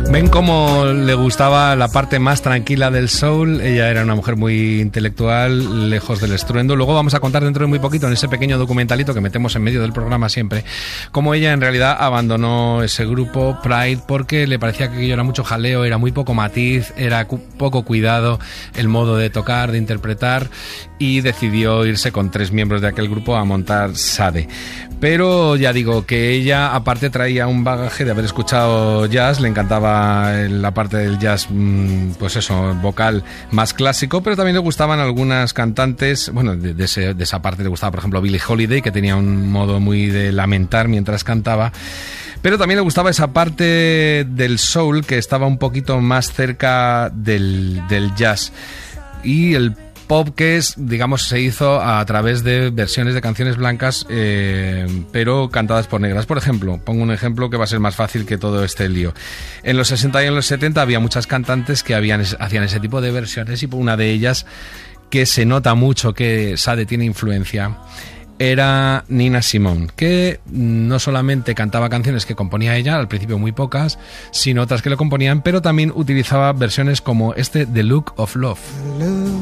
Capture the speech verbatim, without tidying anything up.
Ven cómo le gustaba la parte más tranquila del soul. Ella era una mujer muy intelectual, lejos del estruendo. Luego vamos a contar dentro de muy poquito, en ese pequeño documentalito que metemos en medio del programa siempre, cómo ella en realidad abandonó ese grupo Pride porque le parecía que aquello era mucho jaleo, era muy poco matiz, era cu- poco cuidado el modo de tocar, de interpretar, y decidió irse con tres miembros de aquel grupo a montar Sade. Pero ya digo que ella aparte traía un bagaje de haber escuchado jazz, le encantaba la parte del jazz, pues eso, vocal más clásico, pero también le gustaban algunas cantantes, bueno, de, de, ese, de esa parte le gustaba, por ejemplo, Billie Holiday, que tenía un modo muy de lamentar mientras cantaba, pero también le gustaba esa parte del soul que estaba un poquito más cerca del, del jazz. Y el pop que es, digamos, se hizo a través de versiones de canciones blancas, eh, pero cantadas por negras. Por ejemplo, pongo un ejemplo que va a ser más fácil que todo este lío. En los sesenta y en los setenta había muchas cantantes que habían, hacían ese tipo de versiones, y una de ellas, que se nota mucho que Sade tiene influencia, era Nina Simone, que no solamente cantaba canciones que componía ella, al principio muy pocas, sino otras que lo componían, pero también utilizaba versiones como este The Look of Love.